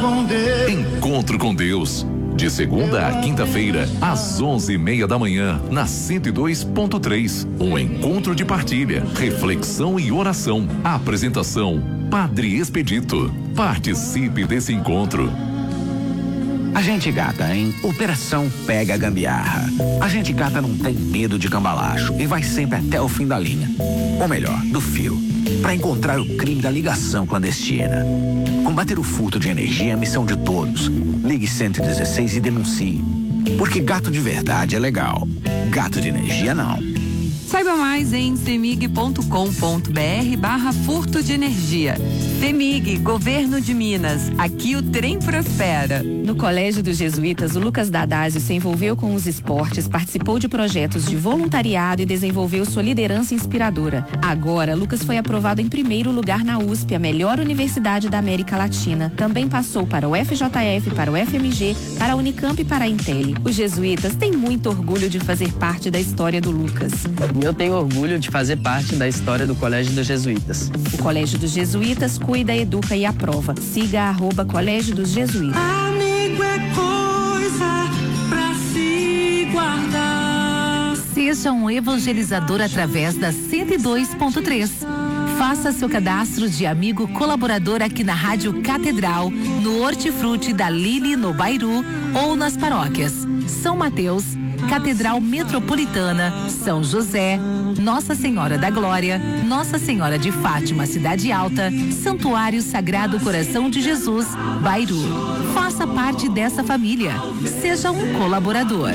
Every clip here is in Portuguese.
com Deus. Encontro com Deus. De segunda a quinta-feira, às 11:30 da manhã, na 102.3. Um encontro de partilha, reflexão e oração. Apresentação: Padre Expedito. Participe desse encontro. A gente gata em Operação Pega a Gambiarra. A gente gata não tem medo de cambalacho e vai sempre até o fim da linha. Ou melhor, do fio. Para encontrar o crime da ligação clandestina. Combater o furto de energia é a missão de todos. Ligue 116 e denuncie. Porque gato de verdade é legal. Gato de energia não. Saiba mais em cemig.com.br/furto de energia. CEMIG, Governo de Minas. Aqui o trem prospera. No Colégio dos Jesuítas, o Lucas Dadásio se envolveu com os esportes, participou de projetos de voluntariado e desenvolveu sua liderança inspiradora. Agora, Lucas foi aprovado em primeiro lugar na USP, a melhor universidade da América Latina. Também passou para o FJF, para o FMG, para a Unicamp e para a Intel. Os jesuítas têm muito orgulho de fazer parte da história do Lucas. Eu tenho orgulho de fazer parte da história do Colégio dos Jesuítas. O Colégio dos Jesuítas cuida, educa e aprova. Siga @Colégio dos Jesuítas. Amigo é coisa pra se guardar. Seja um evangelizador através da 102.3. Faça seu cadastro de amigo colaborador aqui na Rádio Catedral, no Hortifruti da Lili, no Bairu, ou nas paróquias São Mateus, Catedral Metropolitana, São José, Nossa Senhora da Glória, Nossa Senhora de Fátima, Cidade Alta, Santuário Sagrado Coração de Jesus, Bairu. Faça parte dessa família. Seja um colaborador.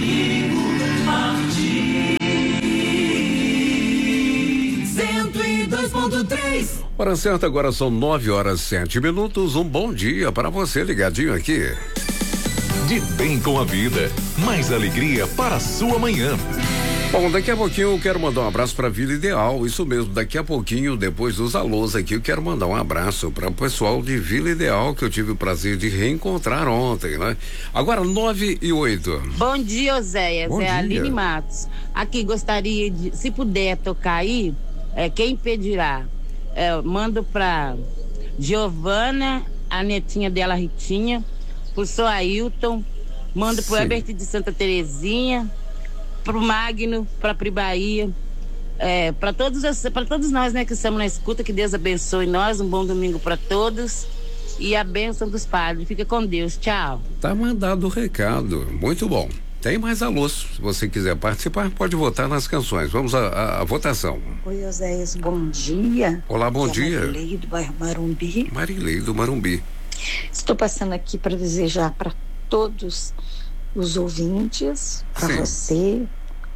102.3. Hora certa, agora são 9h07. Um bom dia para você ligadinho aqui. De bem com a vida, mais alegria para a sua manhã. Bom, daqui a pouquinho eu quero mandar um abraço para Vila Ideal, isso mesmo, daqui a pouquinho, depois dos alôs aqui, eu quero mandar um abraço para o pessoal de Vila Ideal, que eu tive o prazer de reencontrar ontem, né? Agora 9h08. Bom dia, Oséias, Bom dia. Aline Matos. Aqui gostaria de, se puder tocar aí, quem pedirá? Mando para Giovana, a netinha dela, Ritinha, pro seu Ailton, mando pro Herbert de Santa Terezinha, pro Magno, pra Pri Bahia, para todos nós, né, que estamos na escuta, que Deus abençoe nós, um bom domingo para todos e a bênção dos padres. Fica com Deus, tchau. Tá mandado o recado, muito bom. Tem mais alôs, se você quiser participar, pode votar nas canções. Vamos à votação. Oi, Oséias, bom dia. Olá, bom dia. Marilei do bairro Marumbi. Marilei do Marumbi. Estou passando aqui para desejar para todos os ouvintes, para você,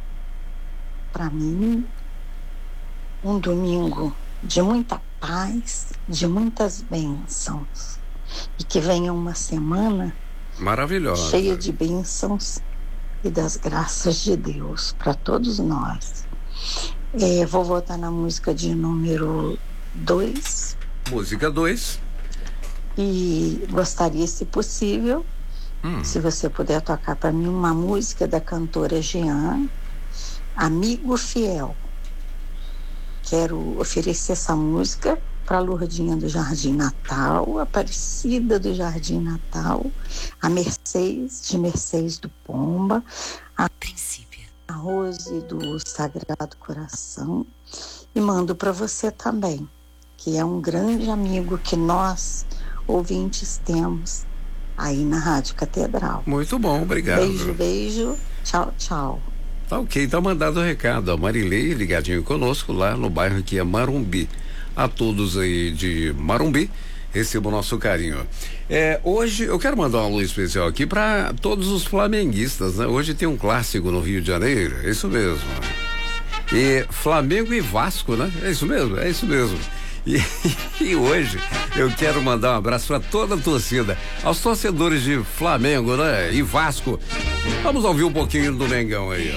para mim, um domingo de muita paz, de muitas bênçãos, e que venha uma semana maravilhosa, cheia de bênçãos e das graças de Deus para todos nós. Vou votar na música de número 2. Música 2. E gostaria, se possível, se você puder tocar para mim uma música da cantora Jean, Amigo Fiel. Quero oferecer essa música para a Lourdinha do Jardim Natal, a Aparecida do Jardim Natal, a Mercedes de Mercedes do Pomba, a Princípio, a Rose do Sagrado Coração, e mando para você também, que é um grande amigo que nós ouvintes temos aí na Rádio Catedral. Muito bom, obrigado. Beijo, beijo, tchau, tchau. Tá ok, tá mandado o recado. A Marilei ligadinho conosco lá no bairro aqui é Marumbi. A todos aí de Marumbi, receba o nosso carinho. Hoje eu quero mandar um alô especial aqui para todos os flamenguistas, né? Hoje tem um clássico no Rio de Janeiro, é isso mesmo. E Flamengo e Vasco, né? É isso mesmo. E hoje eu quero mandar um abraço para toda a torcida, aos torcedores de Flamengo, né? E Vasco. Vamos ouvir um pouquinho do Mengão aí, ó.